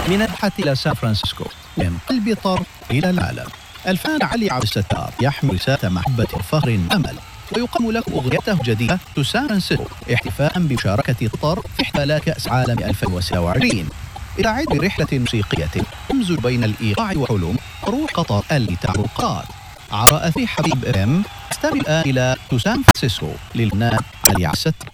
من البحث إلى سان فرانسيسكو من قلب طر إلى العالم. الفنان علي عبد الستار يحمل رسالة محبة وفخر أمل، ويقام له أغنيته الجديدة سان فرانسيسكو احتفاء بمشاركة قطر في احتفالات كأس عالم 2026. إلى عد رحلة موسيقية تمزج بين الإيقاع والحلم وروح قطر التي تعرقات. عبر أثير حبيب FM استمع الآن إلى سان فرانسيسكو للفنان علي عبد الستار.